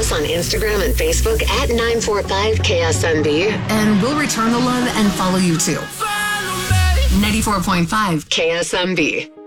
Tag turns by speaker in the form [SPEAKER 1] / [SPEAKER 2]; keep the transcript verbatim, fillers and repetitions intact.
[SPEAKER 1] us on Instagram and Facebook at nine four five K S M B.
[SPEAKER 2] And we'll return the love and follow you too. ninety-four point five K S M B.